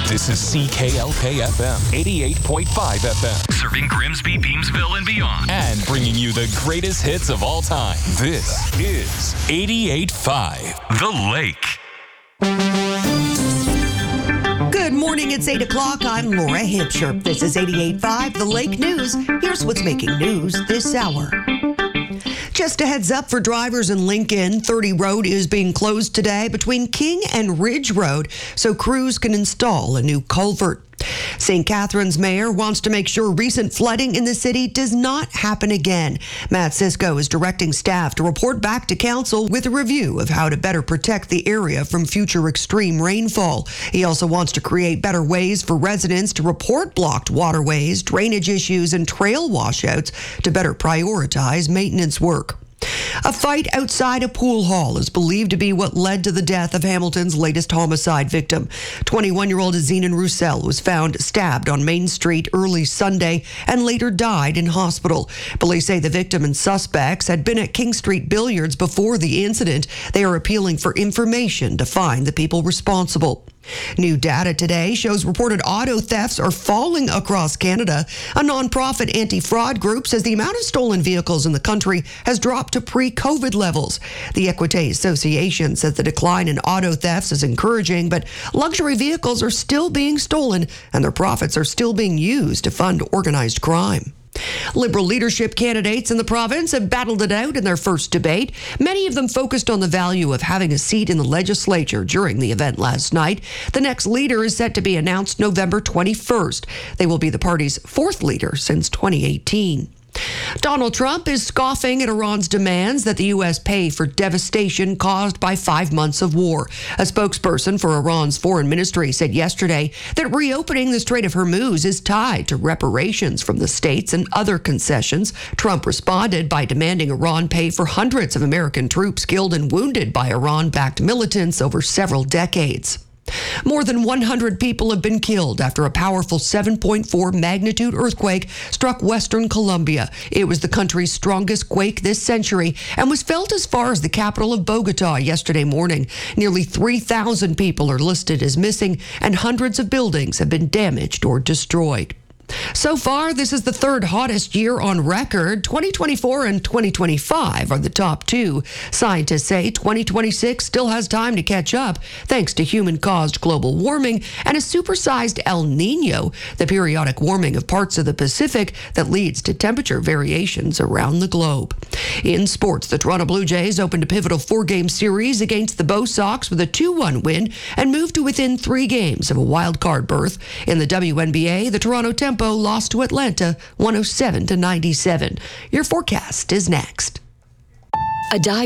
This is CKLK FM, 88.5 FM. Serving Grimsby, Beamsville, and beyond. And bringing you the greatest hits of all time. This is 88.5 The Lake. Good morning, it's 8 o'clock. I'm Laura Hipsher. This is 88.5 The Lake News. Here's what's making news this hour. Just a heads up for drivers in Lincoln, 30 Road is being closed today between King and Ridge Road so crews can install a new culvert. St. Catharines mayor wants to make sure recent flooding in the city does not happen again. Matt Cisco is directing staff to report back to council with a review of how to better protect the area from future extreme rainfall. He also wants to create better ways for residents to report blocked waterways, drainage issues, and trail washouts to better prioritize maintenance work. A fight outside a pool hall is believed to be what led to the death of Hamilton's latest homicide victim. 21-year-old Zenon Roussel was found stabbed on Main Street early Sunday and later died in hospital. Police say the victim and suspects had been at King Street Billiards before the incident. They are appealing for information to find the people responsible. New data today shows reported auto thefts are falling across Canada. A nonprofit anti-fraud group says the amount of stolen vehicles in the country has dropped to pre-COVID levels. The Equité Association says the decline in auto thefts is encouraging, but luxury vehicles are still being stolen and their profits are still being used to fund organized crime. Liberal leadership candidates in the province have battled it out in their first debate. Many of them focused on the value of having a seat in the legislature during the event last night. The next leader is set to be announced November 21st. They will be the party's fourth leader since 2018. Donald Trump is scoffing at Iran's demands that the U.S. pay for devastation caused by 5 months of war. A spokesperson for Iran's foreign ministry said yesterday that reopening the Strait of Hormuz is tied to reparations from the states and other concessions. Trump responded by demanding Iran pay for hundreds of American troops killed and wounded by Iran-backed militants over several decades. More than 100 people have been killed after a powerful 7.4 magnitude earthquake struck western Colombia. It was the country's strongest quake this century and was felt as far as the capital of Bogota yesterday morning. Nearly 3,000 people are listed as missing and hundreds of buildings have been damaged or destroyed. So far, this is the third hottest year on record. 2024 and 2025 are the top two. Scientists say 2026 still has time to catch up thanks to human-caused global warming and a supersized El Nino, the periodic warming of parts of the Pacific that leads to temperature variations around the globe. In sports, the Toronto Blue Jays opened a pivotal 4-game series against the Bo Sox with a 2-1 win and moved to within 3 games of a wild card berth. In the WNBA, the Toronto Tempo lost to Atlanta 107-97. Your forecast is next.